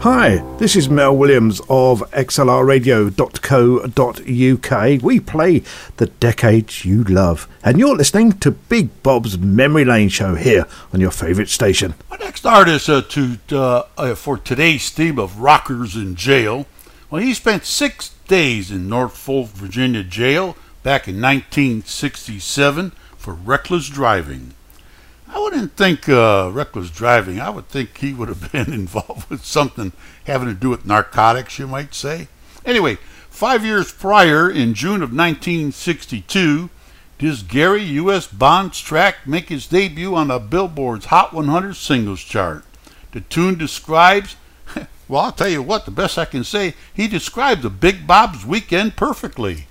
Hi, this is Mel Williams of xlrradio.co.uk. We play the decades you love, and you're listening to Big Bob's Memory Lane Show here on your favourite station. Our next artist for today's theme of rockers in jail, well, he spent 6 days in Norfolk, Virginia jail back in 1967 for reckless driving. I wouldn't think reckless driving. I would think he would have been involved with something having to do with narcotics, you might say. Anyway, 5 years prior, in June of 1962, does Gary U.S. Bond's track make his debut on the Billboard's Hot 100 singles chart. The tune describes, well, I'll tell you what, the best I can say, he describes the Big Bob's weekend perfectly.